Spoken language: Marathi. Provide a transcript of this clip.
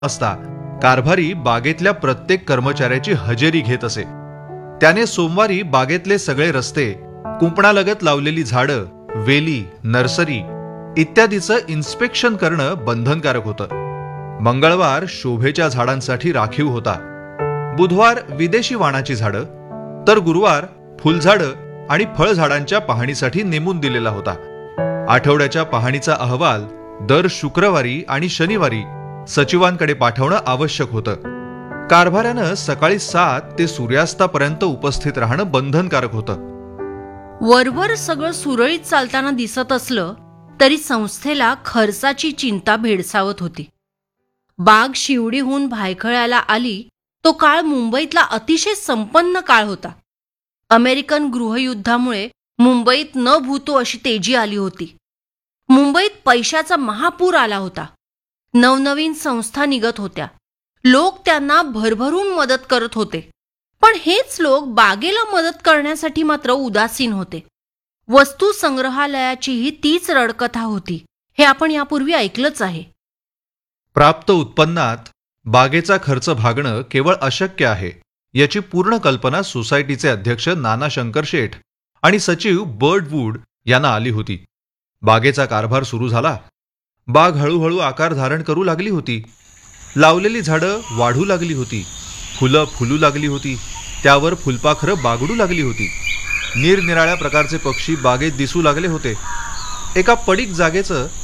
असता कारभारी बागेतल्या प्रत्येक कर्मचाऱ्याची हजेरी घेत असे. त्याने सोमवारी बागेतले सगळे रस्ते, कुंपणालगत लावलेली झाडं, वेली, नर्सरी इत्यादीचं इन्स्पेक्शन करणं बंधनकारक होतं. मंगळवार शोभेच्या झाडांसाठी राखीव होता. बुधवार विदेशी वाणाची झाडं, तर गुरुवार फुलझाडं आणि फळझाडांच्या पाहणीसाठी नेमून दिलेला होता. आठवड्याच्या पाहणीचा अहवाल दर शुक्रवारी आणि शनिवारी सचिवांकडे पाठवणं आवश्यक होतं. कारभाऱ्यानं सकाळी 7 ते सूर्यास्तापर्यंत उपस्थित राहणं बंधनकारक होतं. वरवर सगळं सुरळीत चालताना दिसत असलं तरी संस्थेला खर्चाची चिंता भेडसावत होती. बाग शिवडीहून भायखळ्याला आली तो काळ मुंबईतला अतिशय संपन्न काळ होता. अमेरिकन गृहयुद्धामुळे मुंबईत न भूतो अशी तेजी आली होती. मुंबईत पैशाचा महापूर आला होता. नवनवीन संस्था निघत होत्या. लोक त्यांना भरभरून मदत करत होते. पण हेच लोक बागेला मदत करण्यासाठी मात्र उदासीन होते. वस्तू संग्रहालयाचीही तीच रडकथा होती, हे आपण यापूर्वी ऐकलंच आहे. प्राप्त उत्पन्नात बागेचा खर्च भागणं केवळ अशक्य आहे याची पूर्ण कल्पना सोसायटीचे अध्यक्ष नाना शंकर शेठ आणि सचिव बर्ड वूड यांना आली होती. बागेचा कारभार सुरू झाला. बाग हळूहळू आकार धारण करू लागली होती. लावलेली झाडं वाढू लागली होती. फुलं फुलू लागली होती. त्यावर फुलपाखरं बागडू लागली होती. निरनिराळ्या प्रकारचे पक्षी बागेत दिसू लागले होते. एका पडीक जागेचं